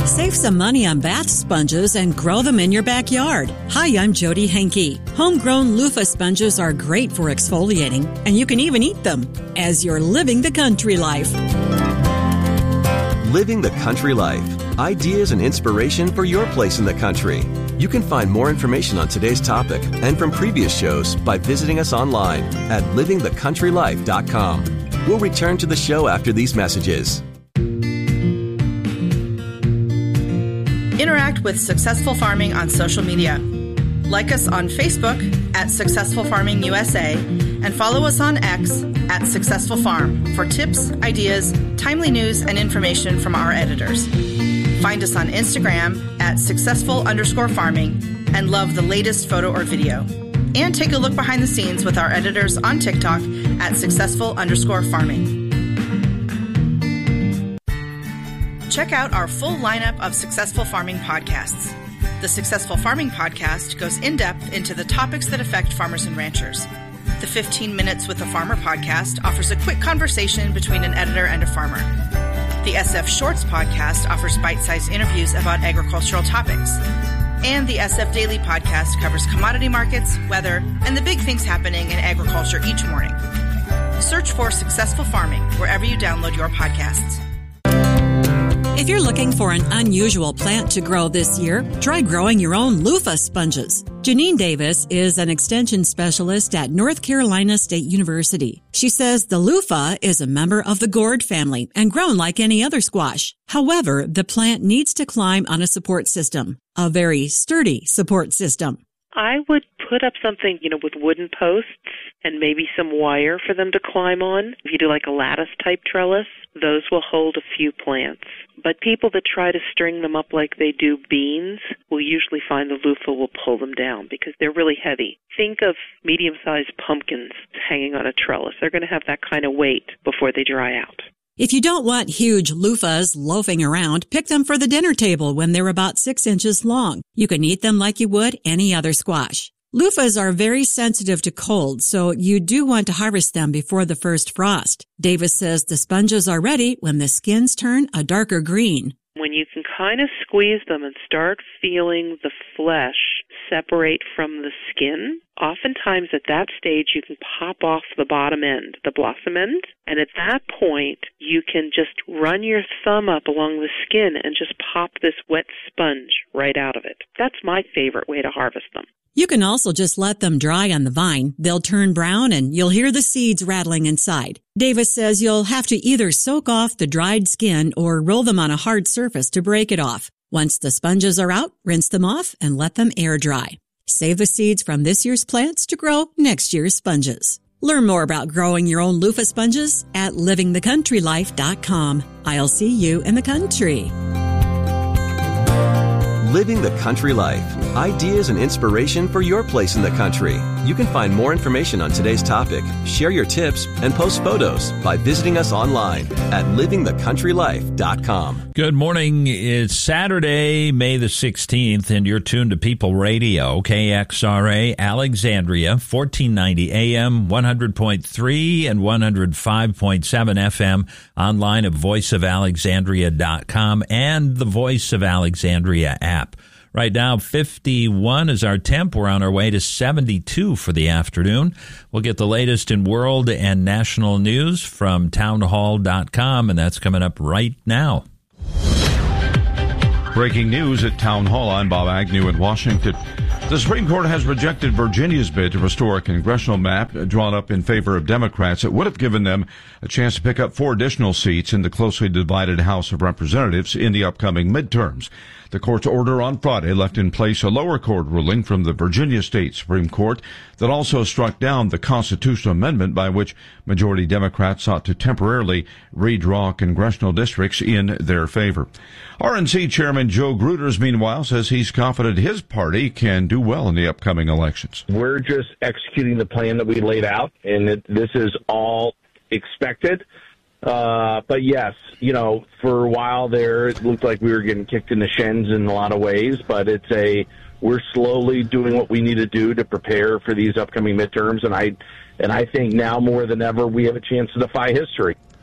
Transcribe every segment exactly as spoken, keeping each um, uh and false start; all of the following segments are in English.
Save some money on bath sponges and grow them in your backyard. Hi, I'm Jody Henke. Homegrown loofah sponges are great for exfoliating, and you can even eat them as you're living the country life. Living the country life. Ideas and inspiration for your place in the country. You can find more information on today's topic and from previous shows by visiting us online at living the country life dot com. We'll return to the show after these messages. Interact with Successful Farming on social media. Like us on Facebook at Successful Farming U S A and follow us on X at Successful Farm for tips, ideas, timely news, and information from our editors. Find us on Instagram at successful underscore farming and love the latest photo or video. And take a look behind the scenes with our editors on TikTok at successful underscore farming. Check out our full lineup of Successful Farming podcasts. The Successful Farming podcast goes in-depth into the topics that affect farmers and ranchers. The fifteen Minutes with a Farmer podcast offers a quick conversation between an editor and a farmer. The S F Shorts podcast offers bite-sized interviews about agricultural topics. And the S F Daily podcast covers commodity markets, weather, and the big things happening in agriculture each morning. Search for Successful Farming wherever you download your podcasts. If you're looking for an unusual plant to grow this year, try growing your own loofah sponges. Janine Davis is an extension specialist at North Carolina State University. She says the loofah is a member of the gourd family and grown like any other squash. However, the plant needs to climb on a support system, a very sturdy support system. I would put up something, you know, with wooden posts and maybe some wire for them to climb on. If you do like a lattice type trellis, those will hold a few plants. But people that try to string them up like they do beans will usually find the loofah will pull them down because they're really heavy. Think of medium-sized pumpkins hanging on a trellis. They're going to have that kind of weight before they dry out. If you don't want huge loofahs loafing around, pick them for the dinner table when they're about six inches long. You can eat them like you would any other squash. Loofahs are very sensitive to cold, so you do want to harvest them before the first frost. Davis says the sponges are ready when the skins turn a darker green. When you can kind of squeeze them and start feeling the flesh separate from the skin, oftentimes at that stage you can pop off the bottom end, the blossom end, and at that point you can just run your thumb up along the skin and just pop this wet sponge right out of it. That's my favorite way to harvest them. You can also just let them dry on the vine. They'll turn brown and you'll hear the seeds rattling inside. Davis says you'll have to either soak off the dried skin or roll them on a hard surface to break it off. Once the sponges are out, rinse them off and let them air dry. Save the seeds from this year's plants to grow next year's sponges. Learn more about growing your own loofah sponges at living the country life dot com. I'll see you in the country. Living the Country Life. Ideas and inspiration for your place in the country. You can find more information on today's topic, share your tips, and post photos by visiting us online at living the country life dot com. Good morning. It's Saturday, May the sixteenth, and you're tuned to People Radio, K X R A, Alexandria, fourteen ninety A M, one hundred point three and one hundred five point seven F M, online at voice of alexandria dot com and the Voice of Alexandria app. Right now, fifty-one is our temp. We're on our way to seventy-two for the afternoon. We'll get the latest in world and national news from town hall dot com, and that's coming up right now. Breaking news at Town Hall. I'm Bob Agnew in Washington. The Supreme Court has rejected Virginia's bid to restore a congressional map drawn up in favor of Democrats. It would have given them a chance to pick up four additional seats in the closely divided House of Representatives in the upcoming midterms. The court's order on Friday left in place a lower court ruling from the Virginia State Supreme Court that also struck down the constitutional amendment by which majority Democrats sought to temporarily redraw congressional districts in their favor. R N C Chairman Joe Gruters, meanwhile, says he's confident his party can do well in the upcoming elections. We're just executing the plan that we laid out, and it, this is all expected. Uh, but yes, you know, for a while there, it looked like we were getting kicked in the shins in a lot of ways, but it's a, we're slowly doing what we need to do to prepare for these upcoming midterms. And I, and I think now more than ever, we have a chance to defy history.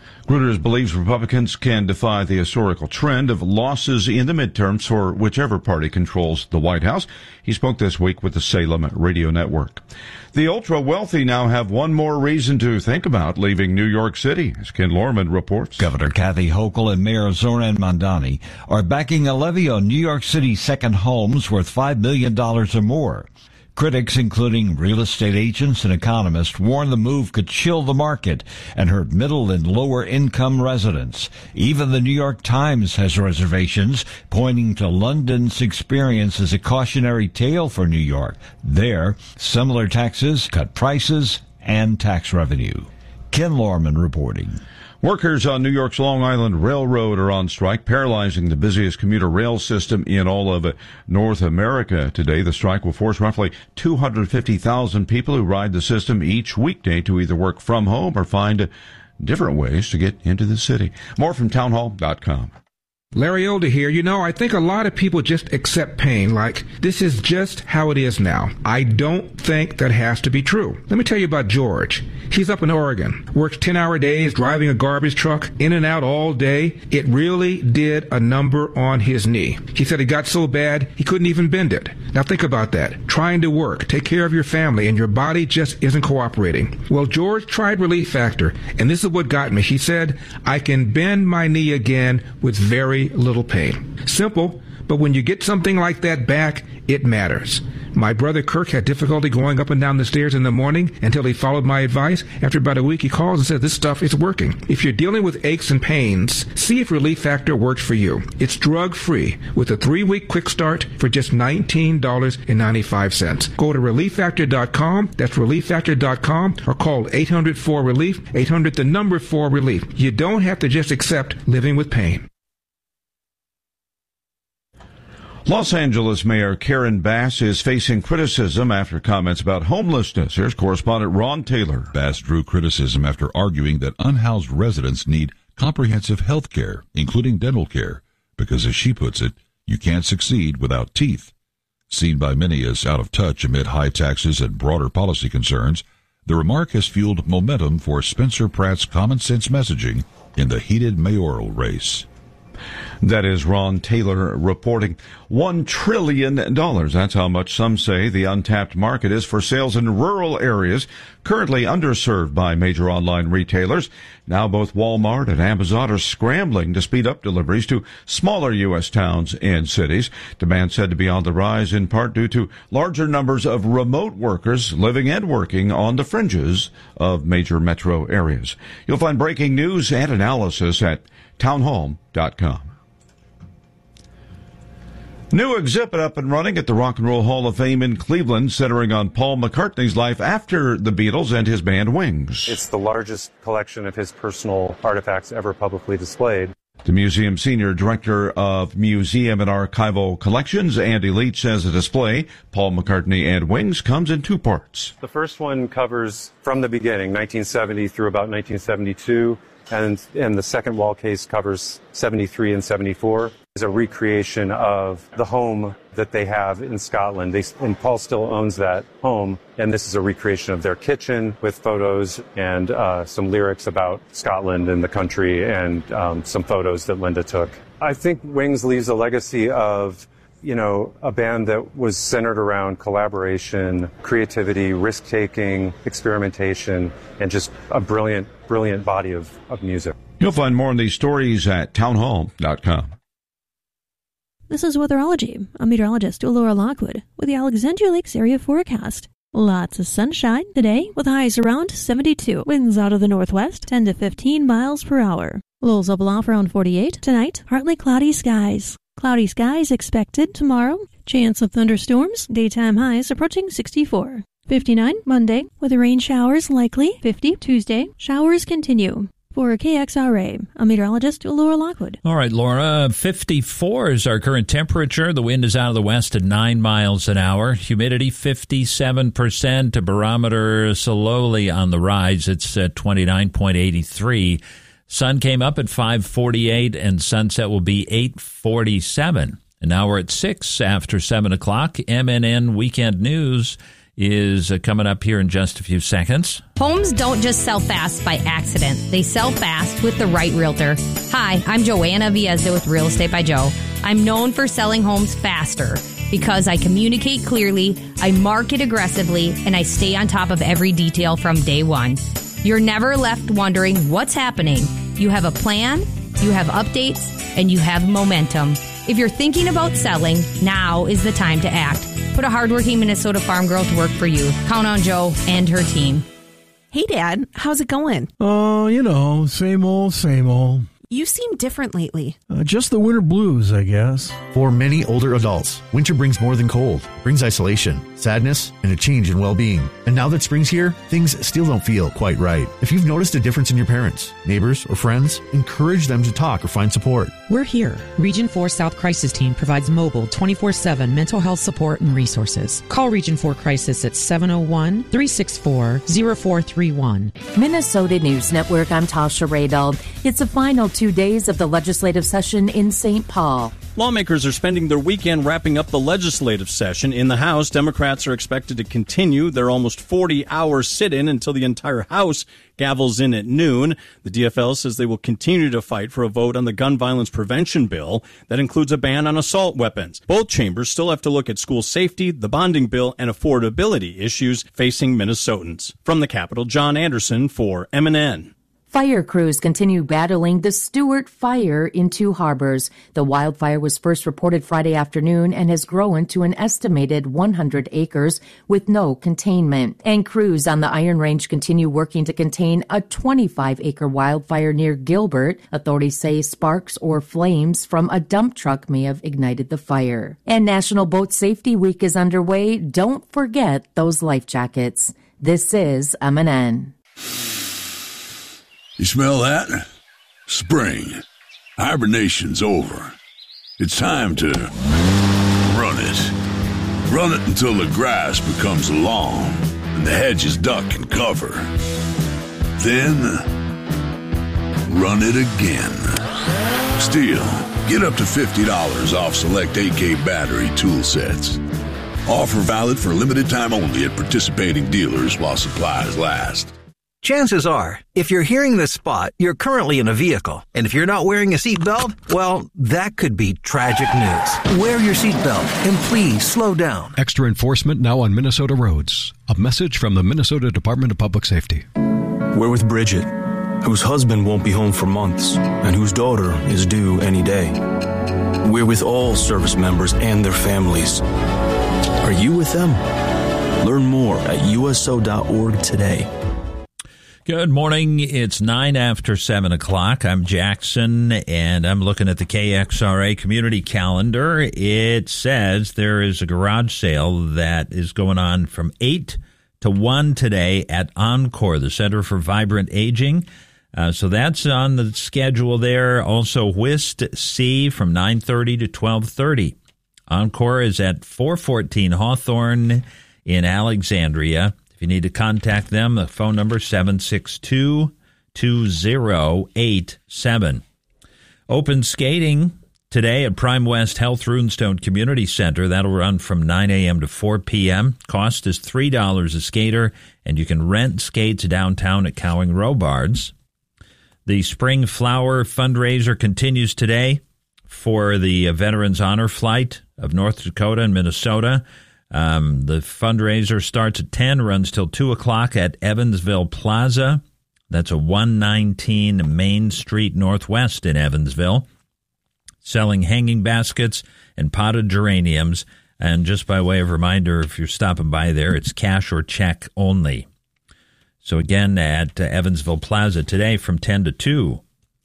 Reuters believes Republicans can defy the historical trend of losses in the midterms for whichever party controls the White House. He spoke this week with the Salem Radio Network. The ultra-wealthy now have one more reason to think about leaving New York City, as Ken Lorman reports. Governor Kathy Hochul and Mayor Zoran Mandani are backing a levy on New York City's second homes worth five million dollars or more. Critics, including real estate agents and economists, warn the move could chill the market and hurt middle and lower income residents. Even the New York Times has reservations, pointing to London's experience as a cautionary tale for New York. There, similar taxes cut prices and tax revenue. Ken Lorman reporting. Workers on New York's Long Island Railroad are on strike, paralyzing the busiest commuter rail system in all of North America today. The strike will force roughly two hundred fifty thousand people who ride the system each weekday to either work from home or find different ways to get into the city. More from townhall dot com. Larry Older here. You know, I think a lot of people just accept pain like this is just how it is now. I don't think that has to be true. Let me tell you about George. He's up in Oregon, works ten-hour days driving a garbage truck in and out all day. It really did a number on his knee. He said it got so bad he couldn't even bend it. Now think about that. Trying to work, take care of your family, and your body just isn't cooperating. Well, George tried Relief Factor, and this is what got me. He said, I can bend my knee again with very little pain. Simple, but when you get something like that back, it matters. My brother Kirk had difficulty going up and down the stairs in the morning until he followed my advice. After about a week, he calls and says, this stuff is working. If you're dealing with aches and pains, see if Relief Factor works for you. It's drug-free with a three-week quick start for just nineteen dollars and ninety-five cents. Go to relief factor dot com, that's relief factor dot com, or call eight hundred four relief, eight hundred the number four relief. You don't have to just accept living with pain. Los Angeles Mayor Karen Bass is facing criticism after comments about homelessness. Here's correspondent Ron Taylor. Bass drew criticism after arguing that unhoused residents need comprehensive health care, including dental care, because, as she puts it, you can't succeed without teeth. Seen by many as out of touch amid high taxes and broader policy concerns, the remark has fueled momentum for Spencer Pratt's common sense messaging in the heated mayoral race. That is Ron Taylor reporting. One trillion dollars. That's how much some say the untapped market is for sales in rural areas currently underserved by major online retailers. Now both Walmart and Amazon are scrambling to speed up deliveries to smaller U S towns and cities. Demand said to be on the rise in part due to larger numbers of remote workers living and working on the fringes of major metro areas. You'll find breaking news and analysis at townhall dot com. New exhibit up and running at the Rock and Roll Hall of Fame in Cleveland, centering on Paul McCartney's life after the Beatles and his band Wings. It's the largest collection of his personal artifacts ever publicly displayed. The museum's senior director of museum and archival collections, Andy Leach, says the display, Paul McCartney and Wings, comes in two parts. The first one covers from the beginning, nineteen seventy through about nineteen seventy-two, and, and the second wall case covers seventy-three and seventy-four. It's a recreation of the home that they have in Scotland. They, and Paul still owns that home, and this is a recreation of their kitchen with photos and uh, some lyrics about Scotland and the country, and um, some photos that Linda took. I think Wings leaves a legacy of, you know, a band that was centered around collaboration, creativity, risk-taking, experimentation, and just a brilliant, brilliant body of, of music. You'll find more on these stories at townhall dot com. This is Weatherology. I'm meteorologist Laura Lockwood with the Alexandria Lakes area forecast. Lots of sunshine today with highs around seventy-two. Winds out of the northwest, ten to fifteen miles per hour. Lows up off around forty-eight. Tonight, partly cloudy skies. Cloudy skies expected tomorrow. Chance of thunderstorms. Daytime highs approaching sixty-four. fifty-nine Monday with rain showers likely. fifty Tuesday. Showers continue. For K X R A, I'm meteorologist Laura Lockwood. All right, Laura, fifty-four is our current temperature. The wind is out of the west at nine miles an hour. Humidity fifty-seven percent. A barometer slowly on the rise. It's at twenty-nine point eight three. Sun came up at five forty-eight, and sunset will be eight forty-seven. And now we're at six after seven o'clock. M N N Weekend News is uh, coming up here in just a few seconds. Homes don't just sell fast by accident. They sell fast with the right realtor. Hi, I'm Joanna Viezda with Real Estate by Joe. I'm known for selling homes faster because I communicate clearly, I market aggressively, and I stay on top of every detail from day one. You're never left wondering what's happening. You have a plan, you have updates, and you have momentum. If you're thinking about selling, now is the time to act. Put a hardworking Minnesota farm girl to work for you. Count on Joe and her team. Hey, Dad. How's it going? Oh, you know, same old, same old. You seem different lately. Uh, just the winter blues, I guess. For many older adults, winter brings more than cold. It brings isolation, sadness, and a change in well-being. And now that spring's here, things still don't feel quite right. If you've noticed a difference in your parents, neighbors, or friends, encourage them to talk or find support. We're here. Region four South Crisis Team provides mobile twenty-four seven mental health support and resources. Call Region four Crisis at seven oh one, three six four, oh four three one. Minnesota News Network, I'm Tasha Radel. It's the final two days of the legislative session in Saint Paul. Lawmakers are spending their weekend wrapping up the legislative session. In the House, Democrats are expected to continue their almost forty-hour sit-in until the entire House gavels in at noon. The D F L says they will continue to fight for a vote on the gun violence prevention bill that includes a ban on assault weapons. Both chambers still have to look at school safety, the bonding bill, and affordability issues facing Minnesotans. From the Capitol, John Anderson for M N N. Fire crews continue battling the Stewart Fire in Two Harbors. The wildfire was first reported Friday afternoon and has grown to an estimated one hundred acres with no containment. And crews on the Iron Range continue working to contain a twenty-five acre wildfire near Gilbert. Authorities say sparks or flames from a dump truck may have ignited the fire. And National Boat Safety Week is underway. Don't forget those life jackets. This is M N N. You smell that? Spring. Hibernation's over. It's time to run it. Run it until the grass becomes long and the hedges duck and cover. Then, run it again. Stihl, get up to fifty dollars off select A K battery tool sets. Offer valid for limited time only at participating dealers while supplies last. Chances are, if you're hearing this spot, you're currently in a vehicle. And if you're not wearing a seatbelt, well, that could be tragic news. Wear your seatbelt and please slow down. Extra enforcement now on Minnesota roads. A message from the Minnesota Department of Public Safety. We're with Bridget, whose husband won't be home for months and whose daughter is due any day. We're with all service members and their families. Are you with them? Learn more at U S O dot org today. Good morning. It's nine after seven o'clock. I'm Jackson, and I'm looking at the K X R A community calendar. It says there is a garage sale that is going on from eight to one today at Encore, the Center for Vibrant Aging. Uh, so that's on the schedule there. Also, Whist C from nine thirty to twelve thirty. Encore is at four fourteen Hawthorne in Alexandria. If you need to contact them, the phone number is seven six two, two zero eight seven. Open skating today at Prime West Health Runestone Community Center. That'll run from nine a.m. to four p.m. Cost is three dollars a skater, and you can rent skates downtown at Cowing Robards. The Spring Flower fundraiser continues today for the Veterans Honor Flight of North Dakota and Minnesota. Um, the fundraiser starts at ten, runs till two o'clock at Evansville Plaza. That's a one nineteen Main Street Northwest in Evansville. Selling hanging baskets and potted geraniums. And just by way of reminder, if you're stopping by there, it's cash or check only. So again, at uh, Evansville Plaza today from ten to two.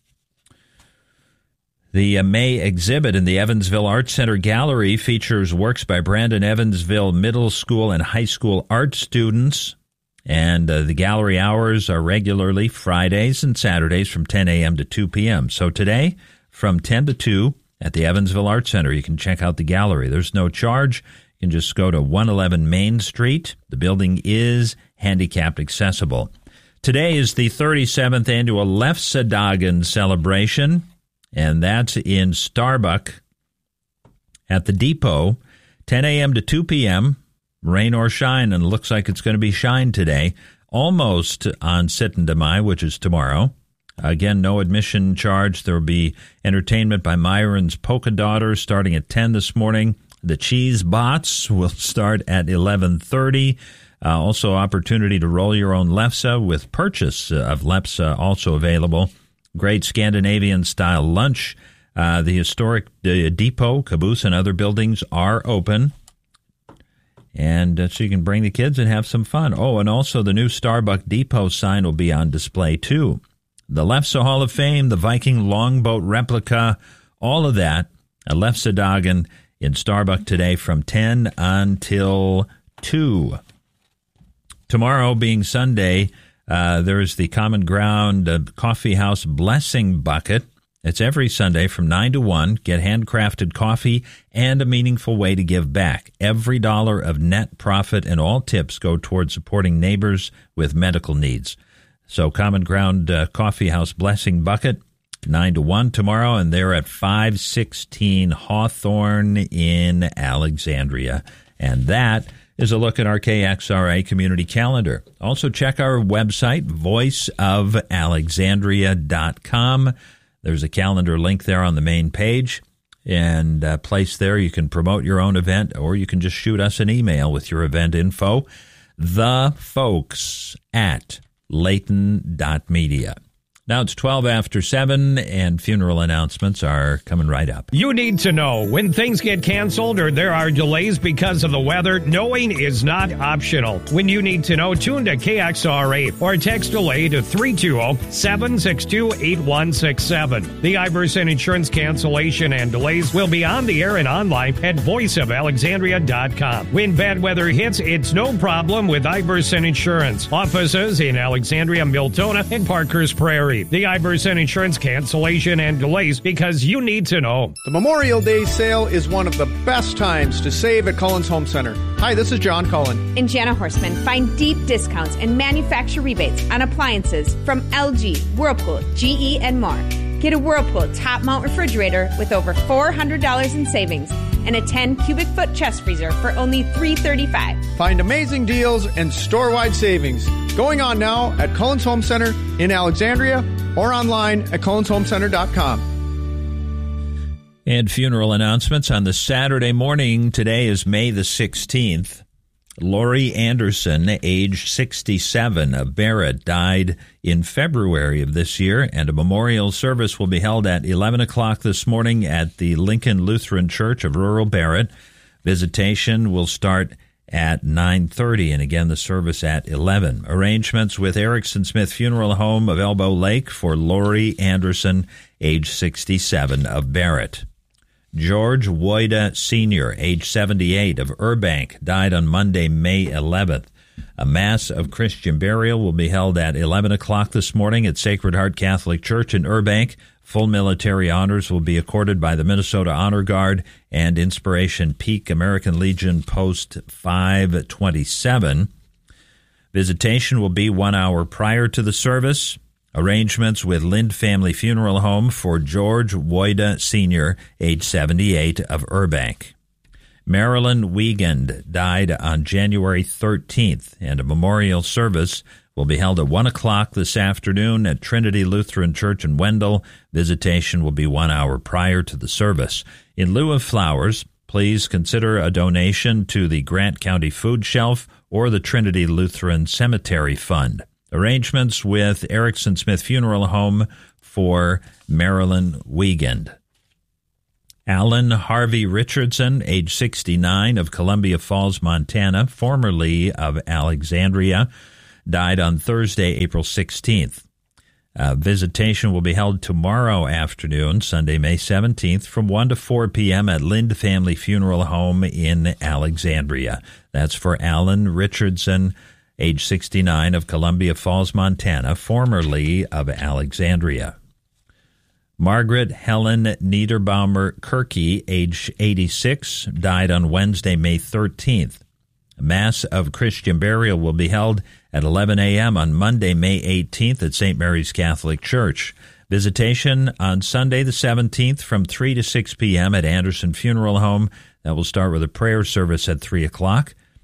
The uh, May exhibit in the Evansville Arts Center Gallery features works by Brandon Evansville Middle School and High School art students. And uh, the gallery hours are regularly Fridays and Saturdays from ten a.m. to two p.m. So today, from ten to two at the Evansville Arts Center, you can check out the gallery. There's no charge. You can just go to one eleven Main Street. The building is handicapped accessible. Today is the thirty-seventh annual Lefse celebration. And that's in Starbuck at the Depot, ten a.m. to two p.m. rain or shine, and it looks like it's going to be shine today, almost on Sitten de Mai, which is tomorrow. Again, no admission charge. There will be entertainment by Myron's Polka Daughters starting at ten this morning. The Cheese Bots will start at eleven thirty. Uh, also, opportunity to roll your own lefse with purchase of lefse also available. Great Scandinavian-style lunch. Uh, the historic uh, depot, caboose, and other buildings are open. And uh, so you can bring the kids and have some fun. Oh, and also the new Starbuck Depot sign will be on display, too. The Lefse Hall of Fame, the Viking longboat replica, all of that at Lefse Dagen in Starbuck today from ten until two. Tomorrow, being Sunday, uh, there's the Common Ground uh, Coffee House Blessing Bucket. It's every Sunday from nine to one. Get handcrafted coffee and a meaningful way to give back. Every dollar of net profit and all tips go toward supporting neighbors with medical needs. So Common Ground uh, Coffee House Blessing Bucket, nine to one tomorrow, and they're at five sixteen Hawthorne in Alexandria. And that is a look at our K X R A community calendar. Also check our website, voice of alexandria dot com. There's a calendar link there on the main page, and a place there you can promote your own event, or you can just shoot us an email with your event info, the folks at layton dot media. Now it's twelve after seven, and funeral announcements are coming right up. You need to know when things get canceled or there are delays because of the weather. Knowing is not optional. When you need to know, tune to K X R A or text delay to three two zero, seven six two, eight one six seven. The Iverson Insurance cancellation and delays will be on the air and online at voice of alexandria dot com. When bad weather hits, it's no problem with Iverson Insurance. Offices in Alexandria, Miltona, and Parker's Prairie. The Iverson Insurance cancellation and delays, because you need to know. The Memorial Day sale is one of the best times to save at Cullen's Home Center. Hi, this is John Cullen. And Jana Horseman. Find deep discounts and manufacturer rebates on appliances from L G, Whirlpool, G E, and more. Get a Whirlpool top mount refrigerator with over four hundred dollars in savings and a ten cubic foot chest freezer for only three hundred thirty-five dollars. Find amazing deals and store-wide savings going on now at Cullen's Home Center in Alexandria or online at cullens home center dot com. And funeral announcements on the Saturday morning. Today is May the sixteenth. Lori Anderson, age sixty-seven, of Barrett, died in February of this year, and a memorial service will be held at eleven o'clock this morning at the Lincoln Lutheran Church of rural Barrett. Visitation will start at nine thirty, and again the service at eleven. Arrangements with Erickson Smith Funeral Home of Elbow Lake for Lori Anderson, age sixty-seven, of Barrett. George Woida Senior, age seventy-eight, of Urbank, died on Monday, May eleventh. A Mass of Christian burial will be held at eleven o'clock this morning at Sacred Heart Catholic Church in Urbank. Full military honors will be accorded by the Minnesota Honor Guard and Inspiration Peak American Legion Post five twenty-seven. Visitation will be one hour prior to the service. Arrangements with Lind Family Funeral Home for George Woida Senior, age seventy-eight, of Urbank. Marilyn Wiegand died on January thirteenth, and a memorial service will be held at one o'clock this afternoon at Trinity Lutheran Church in Wendell. Visitation will be one hour prior to the service. In lieu of flowers, please consider a donation to the Grant County Food Shelf or the Trinity Lutheran Cemetery Fund. Arrangements with Erickson Smith Funeral Home for Marilyn Wiegand. Alan Harvey Richardson, age sixty-nine, of Columbia Falls, Montana, formerly of Alexandria, died on Thursday, April sixteenth. Uh, visitation will be held tomorrow afternoon, Sunday, May seventeenth, from one to four p.m. at Lind Family Funeral Home in Alexandria. That's for Alan Richardson, age sixty-nine, of Columbia Falls, Montana, formerly of Alexandria. Margaret Helen Niederbaumer Kirky, age eighty-six, died on Wednesday, May thirteenth. A Mass of Christian burial will be held at eleven a.m. on Monday, May eighteenth at Saint Mary's Catholic Church. Visitation on Sunday the seventeenth from three to six p.m. at Anderson Funeral Home. That will start with a prayer service at three o'clock.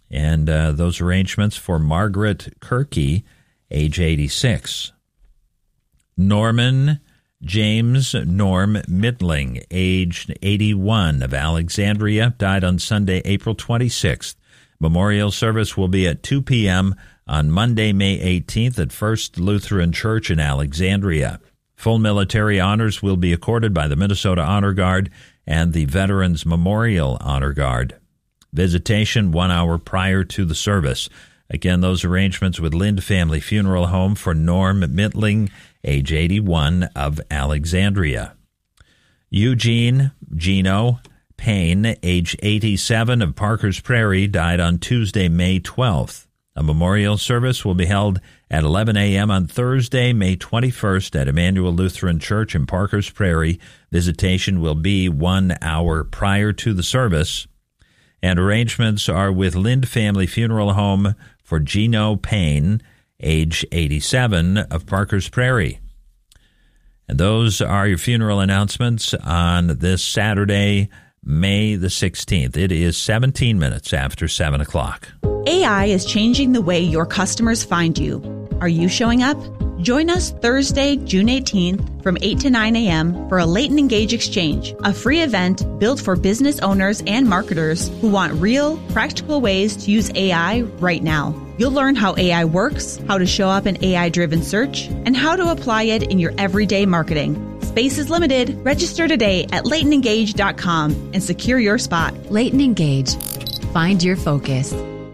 And uh, those arrangements for Margaret Kirky, age eighty-six. Norman James Norm Mittling, aged eighty-one, of Alexandria, died on Sunday, April twenty-sixth. Memorial service will be at two p.m. on Monday, May eighteenth at First Lutheran Church in Alexandria. Full military honors will be accorded by the Minnesota Honor Guard and the Veterans Memorial Honor Guard. Visitation one hour prior to the service. Again, those arrangements with Lind Family Funeral Home for Norm Mittling, age eighty-one, of Alexandria. Eugene Gino Payne, age eighty-seven, of Parker's Prairie, died on Tuesday, May twelfth. A memorial service will be held at eleven a.m. on Thursday, May twenty-first, at Emmanuel Lutheran Church in Parker's Prairie. Visitation will be one hour prior to the service. And arrangements are with Lind Family Funeral Home for Gino Payne, age eighty-seven, of Parker's Prairie. And those are your funeral announcements on this Saturday, May the sixteenth. It is seventeen minutes after seven o'clock. A I is changing the way your customers find you. Are you showing up? Join us Thursday, June eighteenth from eight to nine a.m. for a Leighton Engage Exchange, a free event built for business owners and marketers who want real, practical ways to use A I right now. You'll learn how A I works, how to show up in A I-driven search, and how to apply it in your everyday marketing. Space is limited. Register today at Leighton Engage dot com and secure your spot. Leighton Engage. Find your focus.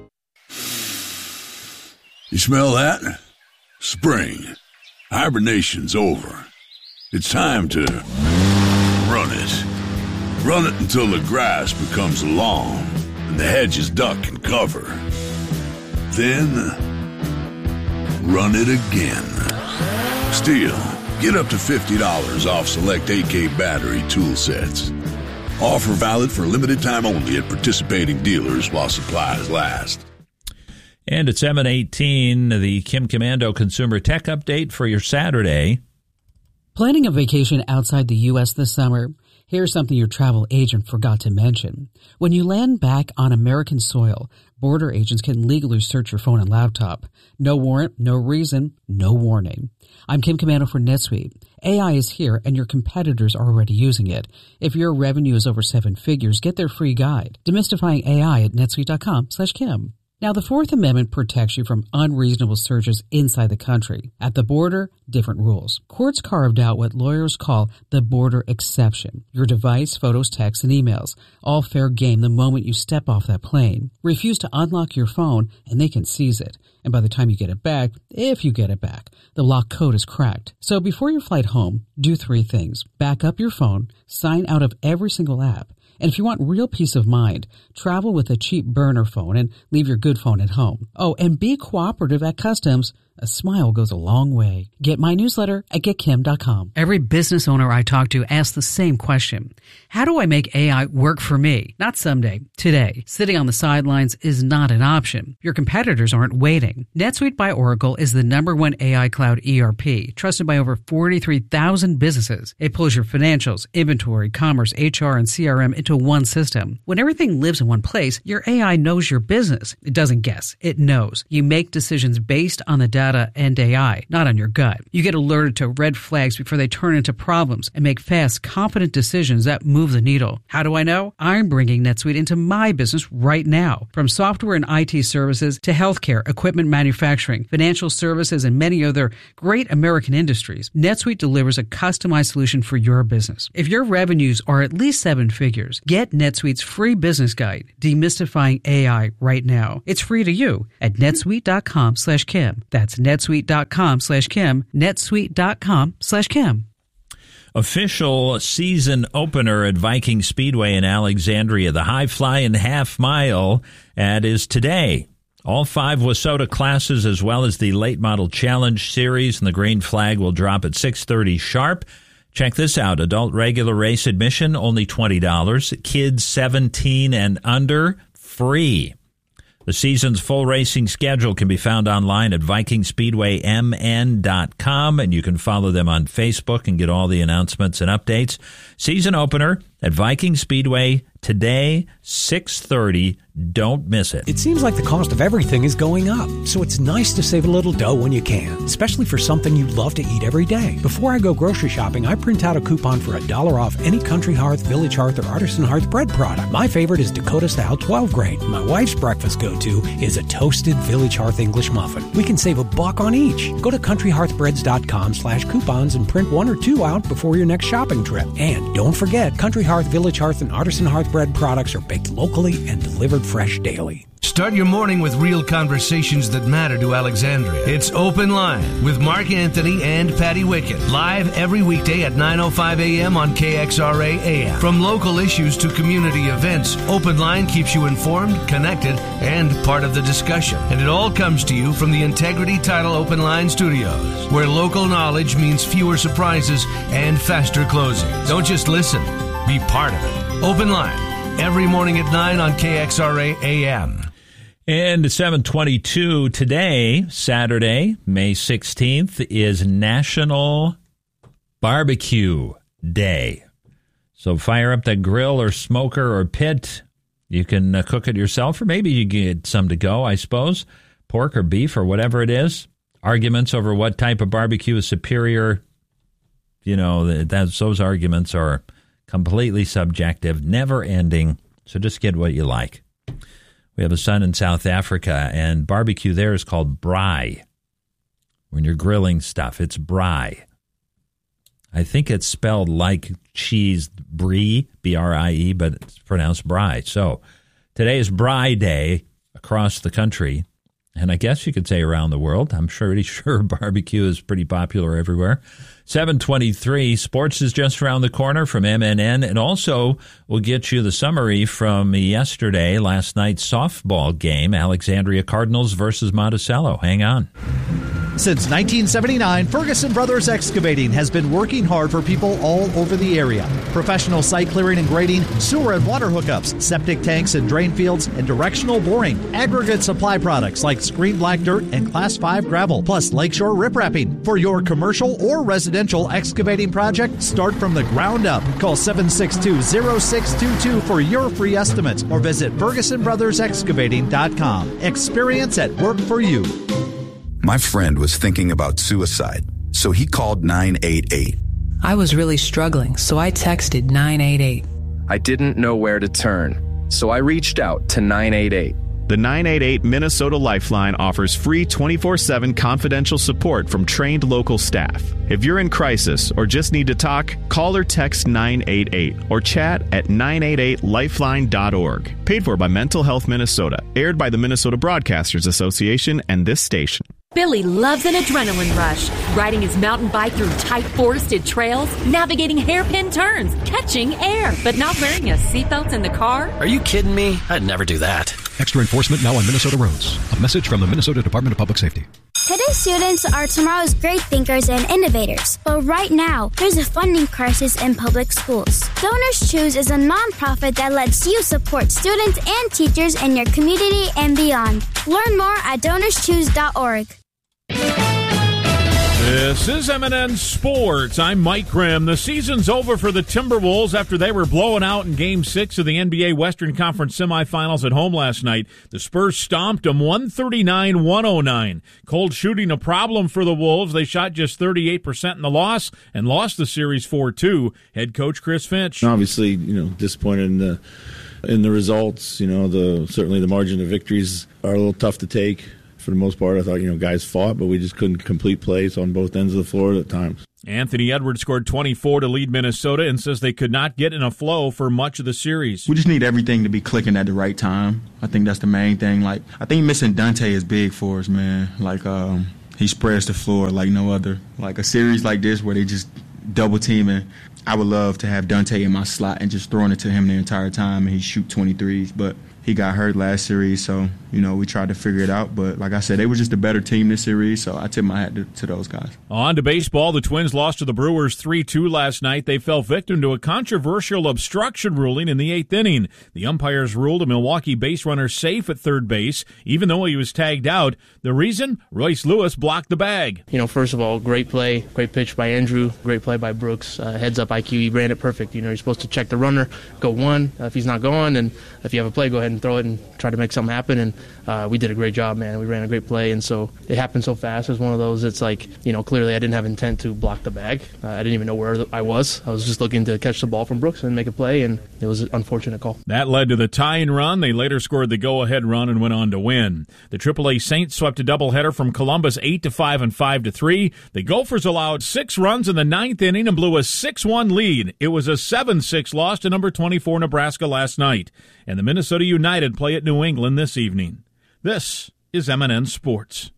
You smell that? Spring. Hibernation's over. It's time to run it. Run it until the grass becomes long and the hedges duck and cover. Then run it again. Still, get up to fifty dollars off select A K battery tool sets. Offer valid for limited time only at participating dealers while supplies last. And at seven eighteen, the Kim Komando Consumer Tech Update for your Saturday. Planning a vacation outside the U S this summer? Here's something your travel agent forgot to mention. When you land back on American soil, border agents can legally search your phone and laptop. No warrant, no reason, no warning. I'm Kim Komando for NetSuite. A I is here and your competitors are already using it. If your revenue is over seven figures, get their free guide, Demystifying A I, at netsuite.com slash Kim. Now, the Fourth Amendment protects you from unreasonable searches inside the country. At the border, different rules. Courts carved out what lawyers call the border exception. Your device, photos, texts, and emails. All fair game the moment you step off that plane. Refuse to unlock your phone, and they can seize it. And by the time you get it back, if you get it back, the lock code is cracked. So before your flight home, do three things. Back up your phone, sign out of every single app. And if you want real peace of mind, travel with a cheap burner phone and leave your good phone at home. Oh, and be cooperative at customs. A smile goes a long way. Get my newsletter at get kim dot com. Every business owner I talk to asks the same question. How do I make A I work for me? Not someday, today. Sitting on the sidelines is not an option. Your competitors aren't waiting. NetSuite by Oracle is the number one A I cloud E R P, trusted by over forty-three thousand businesses. It pulls your financials, inventory, commerce, H R, and C R M into one system. When everything lives in one place, your A I knows your business. It doesn't guess. It knows. You make decisions based on the data and A I, not on your gut. You get alerted to red flags before they turn into problems and make fast, confident decisions that move the needle. How do I know? I'm bringing NetSuite into my business right now. From software and I T services to healthcare, equipment manufacturing, financial services, and many other great American industries, NetSuite delivers a customized solution for your business. If your revenues are at least seven figures, get NetSuite's free business guide, Demystifying A I, right now. It's free to you at netsuite.com slash Kim. That's netsuite.com slash Kim, netsuite.com slash Kim. Official season opener at Viking Speedway in Alexandria, the High Flying Half Mile, ad is today. All five WISSOTA classes, as well as the Late Model Challenge Series and the green flag, will drop at six thirty sharp. Check this out. Adult regular race admission, only twenty dollars. Kids seventeen and under, free. The season's full racing schedule can be found online at viking speedway m n dot com, and you can follow them on Facebook and get all the announcements and updates. Season opener at Viking Speedway today, six thirty. Don't miss it. It seems like the cost of everything is going up, so it's nice to save a little dough when you can, especially for something you love to eat every day. Before I go grocery shopping, I print out a coupon for a dollar off any Country Hearth, Village Hearth, or Artisan Hearth bread product. My favorite is Dakota Style twelve grain. My wife's breakfast go-to is a toasted Village Hearth English muffin. We can save a buck on each. Go to country hearth breads dot com slash coupons and print one or two out before your next shopping trip. And don't forget, Country Hearth, Village Hearth, and Artisan Hearth bread products are baked locally and delivered fresh daily. Start your morning with real conversations that matter to Alexandria. It's Open Line with Mark Anthony and Patty Wickett. Live every weekday at nine oh five a.m. on K X R A A M. From local issues to community events, Open Line keeps you informed, connected, and part of the discussion. And it all comes to you from the Integrity Title Open Line Studios, where local knowledge means fewer surprises and faster closing. Don't just listen, be part of it. Open Line, every morning at nine on K X R A A M. And seven twenty-two today, Saturday, May sixteenth, is National Barbecue Day. So fire up that grill or smoker or pit. You can uh, cook it yourself, or maybe you get some to go, I suppose. Pork or beef or whatever it is. Arguments over what type of barbecue is superior. You know, that's, those arguments are completely subjective, never ending. So just get what you like. We have a son in South Africa, and barbecue there is called braai. When you're grilling stuff, it's braai. I think it's spelled like cheese, brie, B R I E, but it's pronounced braai. So today is Braai Day across the country, and I guess you could say around the world. I'm pretty sure barbecue is pretty popular everywhere. seven twenty-three, sports is just around the corner from M N N, and also we'll get you the summary from yesterday, last night's softball game, Alexandria Cardinals versus Monticello. Hang on. Since nineteen seventy-nine, Ferguson Brothers Excavating has been working hard for people all over the area. Professional site clearing and grading, sewer and water hookups, septic tanks and drain fields, and directional boring. Aggregate supply products like screen black dirt and class five gravel, plus lakeshore riprapping. For your commercial or residential excavating project, start from the ground up. Call seven six two, zero six two two for your free estimate, or visit ferguson brothers excavating dot com. Experience at work for you. My friend was thinking about suicide, so he called nine eight eight. I was really struggling, so I texted nine eight eight. I didn't know where to turn, so I reached out to nine eight eight. The nine eight eight Minnesota Lifeline offers free twenty-four seven confidential support from trained local staff. If you're in crisis or just need to talk, call or text nine eight eight or chat at nine eight eight lifeline dot org. Paid for by Mental Health Minnesota. Aired by the Minnesota Broadcasters Association and this station. Billy loves an adrenaline rush, riding his mountain bike through tight forested trails, navigating hairpin turns, catching air, but not wearing a seatbelt in the car. Are you kidding me? I'd never do that. Extra enforcement now on Minnesota roads. A message from the Minnesota Department of Public Safety. Today's students are tomorrow's great thinkers and innovators. But right now, there's a funding crisis in public schools. Donors Choose is a nonprofit that lets you support students and teachers in your community and beyond. Learn more at donors choose dot org. This is M and N Sports. I'm Mike Grimm. The season's over for the Timberwolves after they were blown out in Game six of the N B A Western Conference semifinals at home last night. The Spurs stomped them one thirty-nine one oh nine. Cold shooting a problem for the Wolves. They shot just thirty-eight percent in the loss and lost the series four two. Head coach Chris Finch. Obviously, you know, disappointed in the, in the results. You know, the certainly the margin of victories are a little tough to take. For the most part, I thought, you know, guys fought, but we just couldn't complete plays on both ends of the floor at times. Anthony Edwards scored twenty-four to lead Minnesota and says they could not get in a flow for much of the series. We just need everything to be clicking at the right time. I think that's the main thing. Like, I think missing Dante is big for us, man. Like, um, he spreads the floor like no other. Like a series like this where they just double teaming. I would love to have Dante in my slot and just throwing it to him the entire time and he shoot twenty-threes, but he got hurt last series, so, you know, we tried to figure it out. But like I said, they were just a better team this series, so I tip my hat to, to those guys. On to baseball. The Twins lost to the Brewers three two last night. They fell victim to a controversial obstruction ruling in the eighth inning. The umpires ruled a Milwaukee base runner safe at third base, even though he was tagged out. The reason? Royce Lewis blocked the bag. You know, first of all, great play, great pitch by Andrew, great play by Brooks. Uh, heads up, I like you, he ran it perfect. You know, you're supposed to check the runner, go one. Uh, if he's not going, and if you have a play, go ahead and throw it and try to make something happen. And uh, we did a great job, man. We ran a great play, and so it happened so fast. It was one of those, it's like, you know, clearly I didn't have intent to block the bag. Uh, I didn't even know where I was. I was just looking to catch the ball from Brooks and make a play, and it was an unfortunate call. That led to the tying run. They later scored the go-ahead run and went on to win. The triple A Saints swept a doubleheader from Columbus eight to five and five to three. The Gophers allowed six runs in the ninth inning and blew a six one lead. It was a seven six loss to number twenty-four Nebraska last night. And the Minnesota United play at New England this evening. This is M and N Sports.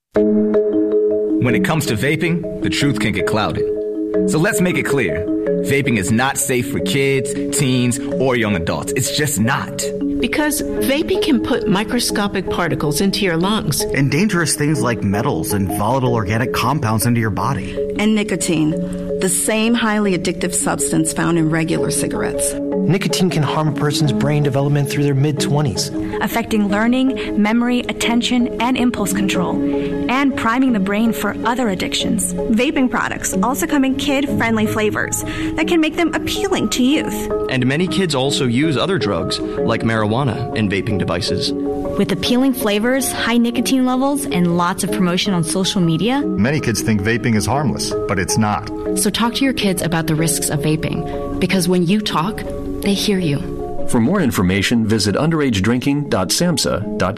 When it comes to vaping, the truth can get clouded. So let's make it clear. Vaping is not safe for kids, teens, or young adults. It's just not. Because vaping can put microscopic particles into your lungs. And dangerous things like metals and volatile organic compounds into your body. And nicotine, the same highly addictive substance found in regular cigarettes. Nicotine can harm a person's brain development through their mid-twenties. Affecting learning, memory, attention, and impulse control. And priming the brain for other addictions. Vaping products also come in kid-friendly flavors that can make them appealing to youth. And many kids also use other drugs, like marijuana, in vaping devices. With appealing flavors, high nicotine levels, and lots of promotion on social media, many kids think vaping is harmless, but it's not. So talk to your kids about the risks of vaping, because when you talk, they hear you. For more information, visit underage drinking dot samhsa dot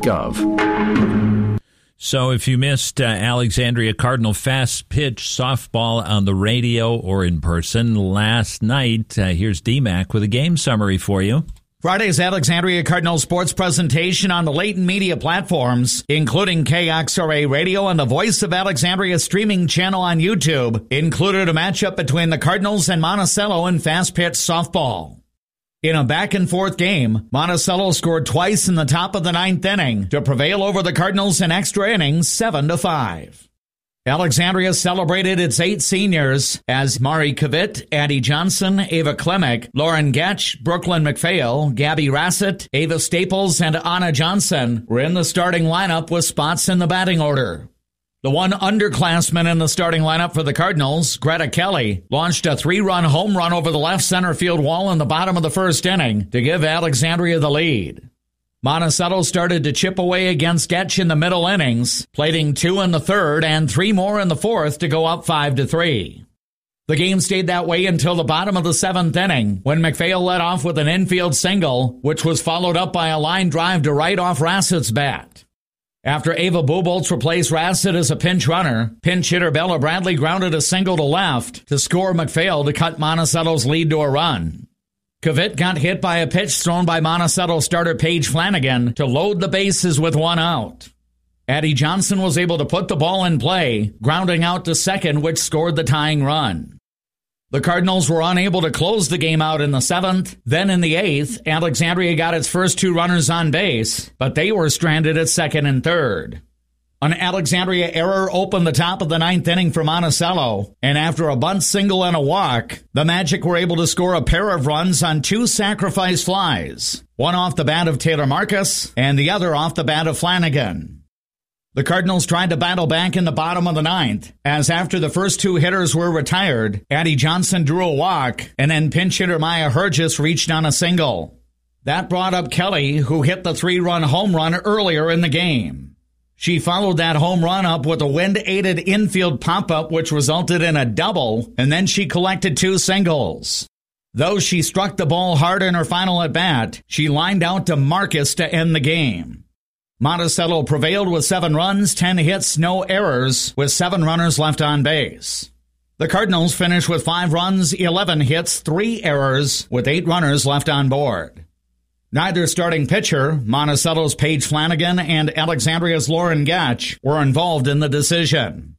gov. So if you missed uh, Alexandria Cardinal fast pitch softball on the radio or in person last night, uh, here's D-Mac with a game summary for you. Friday's Alexandria Cardinal sports presentation on the Leighton media platforms, including K X R A Radio and the Voice of Alexandria streaming channel on YouTube, included a matchup between the Cardinals and Monticello in fast pitch softball. In a back-and-forth game, Monticello scored twice in the top of the ninth inning to prevail over the Cardinals in extra innings seven to five. Alexandria celebrated its eight seniors as Mari Kavit, Addie Johnson, Ava Klemick, Lauren Getch, Brooklyn McPhail, Gabby Rassett, Ava Staples, and Anna Johnson were in the starting lineup with spots in the batting order. The one underclassman in the starting lineup for the Cardinals, Greta Kelly, launched a three-run home run over the left center field wall in the bottom of the first inning to give Alexandria the lead. Monticello started to chip away against Getch in the middle innings, plating two in the third and three more in the fourth to go up five to three. The game stayed that way until the bottom of the seventh inning, when McPhail led off with an infield single, which was followed up by a line drive to right off Rassett's bat. After Ava Buboltz replaced Rassett as a pinch runner, pinch hitter Bella Bradley grounded a single to left to score McPhail to cut Monticello's lead to a run. Kavit got hit by a pitch thrown by Monticello starter Paige Flanagan to load the bases with one out. Addie Johnson was able to put the ball in play, grounding out to second, which scored the tying run. The Cardinals were unable to close the game out in the seventh. Then in the eighth, Alexandria got its first two runners on base, but they were stranded at second and third. An Alexandria error opened the top of the ninth inning for Monticello, and after a bunt single and a walk, the Magic were able to score a pair of runs on two sacrifice flies, one off the bat of Taylor Marcus and the other off the bat of Flanagan. The Cardinals tried to battle back in the bottom of the ninth, as after the first two hitters were retired, Addie Johnson drew a walk, and then pinch hitter Maya Hergis reached on a single. That brought up Kelly, who hit the three-run home run earlier in the game. She followed that home run up with a wind-aided infield pop-up, which resulted in a double, and then she collected two singles. Though she struck the ball hard in her final at-bat, she lined out to Marcus to end the game. Monticello prevailed with seven runs, ten hits, no errors, with seven runners left on base. The Cardinals finished with five runs, eleven hits, three errors, with eight runners left on board. Neither starting pitcher, Monticello's Paige Flanagan and Alexandria's Lauren Getch, were involved in the decision.